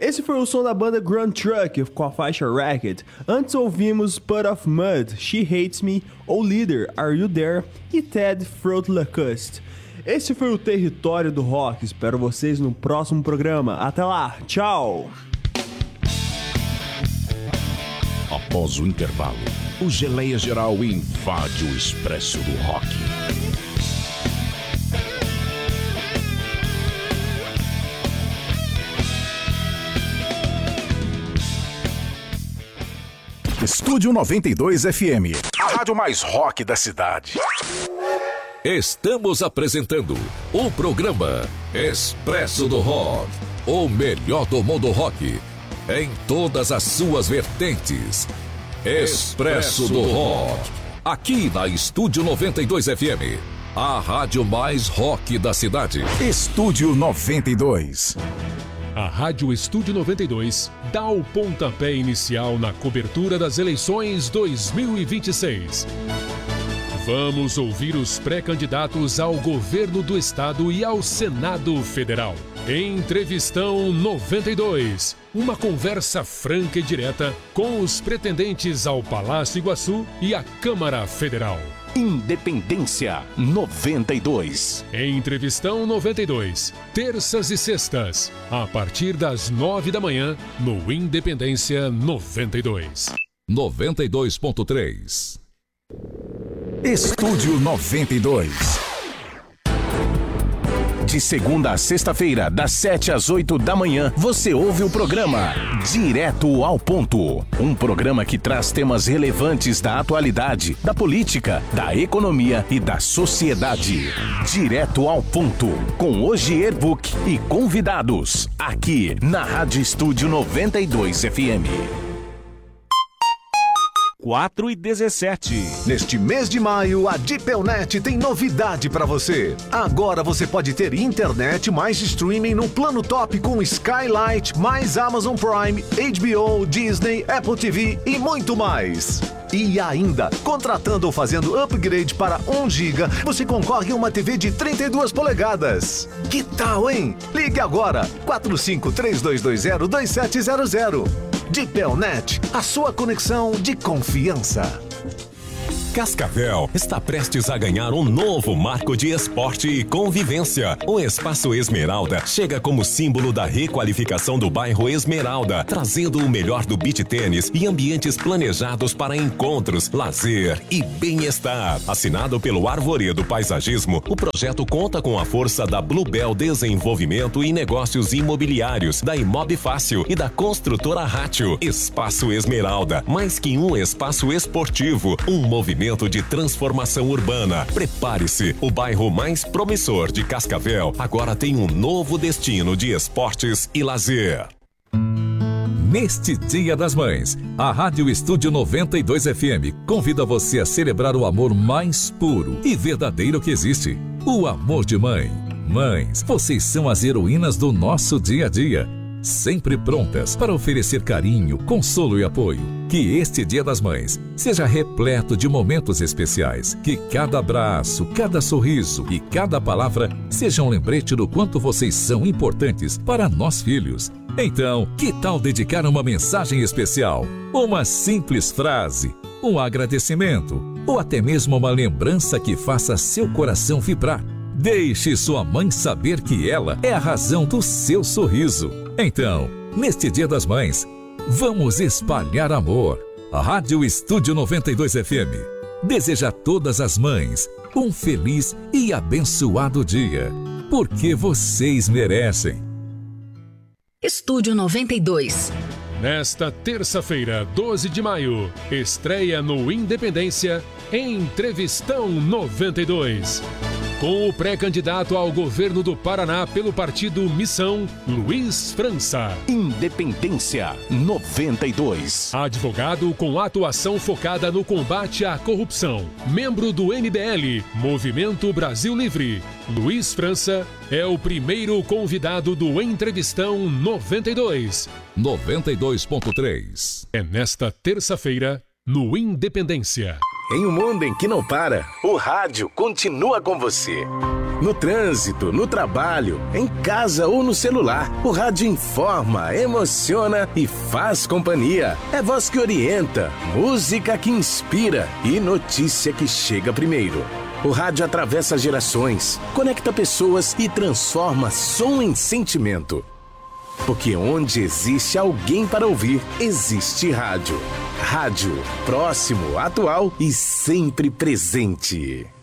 Esse foi o som da banda Grand Truck com a faixa Racket. Antes ouvimos Pot of Mud, She Hates Me, O Leader, Are You There e Ted Fruit Lacoste. Esse foi o Território do Rock. Espero vocês no próximo programa. Até lá, tchau! Após o intervalo, o Geleia Geral invade o Expresso do Rock. Estúdio 92 FM, a rádio mais rock da cidade. Estamos apresentando o programa Expresso do Rock, o melhor do mundo rock, em todas as suas vertentes. Expresso do Rock, aqui na Estúdio 92 FM, a rádio mais rock da cidade. Estúdio 92. A Rádio Estúdio 92 dá o pontapé inicial na cobertura das eleições 2026. Vamos ouvir os pré-candidatos ao governo do estado e ao Senado Federal. Entrevistão 92. Uma conversa franca e direta com os pretendentes ao Palácio Iguaçu e à Câmara Federal. Independência 92. Entrevistão 92. Terças e sextas, a partir das 9 da manhã, no Independência 92. 92.3. Estúdio 92. De segunda a sexta-feira, das 7 às 8 da manhã, você ouve o programa Direto ao Ponto. Um programa que traz temas relevantes da atualidade, da política, da economia e da sociedade. Direto ao Ponto, com Ogier Book e convidados, aqui na Rádio Estúdio 92 FM. 4:17. Neste mês de maio, a Dipelnet tem novidade para você. Agora você pode ter internet mais streaming no plano top com Skylight, mais Amazon Prime, HBO, Disney, Apple TV e muito mais. E ainda, contratando ou fazendo upgrade para 1 GB, você concorre a uma TV de 32 polegadas. Que tal, hein? Ligue agora, 4532202700. Dipelnet, a sua conexão de confiança. Cascavel está prestes a ganhar um novo marco de esporte e convivência. O Espaço Esmeralda chega como símbolo da requalificação do bairro Esmeralda, trazendo o melhor do beach tênis e ambientes planejados para encontros, lazer e bem-estar. Assinado pelo Arvoredo Paisagismo, o projeto conta com a força da Bluebell Desenvolvimento e Negócios Imobiliários, da Imob Fácil e da construtora Rátio. Espaço Esmeralda, mais que um espaço esportivo, um movimento de transformação urbana. Prepare-se, o bairro mais promissor de Cascavel agora tem um novo destino de esportes e lazer. Neste Dia das Mães, a Rádio Estúdio 92 FM convida você a celebrar o amor mais puro e verdadeiro que existe, o amor de mãe. Mães, vocês são as heroínas do nosso dia a dia, sempre prontas para oferecer carinho, consolo e apoio. Que este Dia das Mães seja repleto de momentos especiais. Que cada abraço, cada sorriso e cada palavra seja um lembrete do quanto vocês são importantes para nós filhos. Então, que tal dedicar uma mensagem especial? Uma simples frase, um agradecimento ou até mesmo uma lembrança que faça seu coração vibrar. Deixe sua mãe saber que ela é a razão do seu sorriso. Então, neste Dia das Mães, vamos espalhar amor. A Rádio Estúdio 92 FM deseja a todas as mães um feliz e abençoado dia, porque vocês merecem. Estúdio 92. Nesta terça-feira, 12 de maio, estreia no Independência Entrevistão 92. Com o pré-candidato ao governo do Paraná pelo partido Missão, Luiz França. Independência 92. Advogado com atuação focada no combate à corrupção. Membro do MBL, Movimento Brasil Livre. Luiz França é o primeiro convidado do Entrevistão 92. 92.3. É nesta terça-feira, no Independência. Em um mundo em que não para, o rádio continua com você. No trânsito, no trabalho, em casa ou no celular, o rádio informa, emociona e faz companhia. É voz que orienta, música que inspira e notícia que chega primeiro. O rádio atravessa gerações, conecta pessoas e transforma som em sentimento. Porque onde existe alguém para ouvir, existe rádio. Rádio, próximo, atual e sempre presente.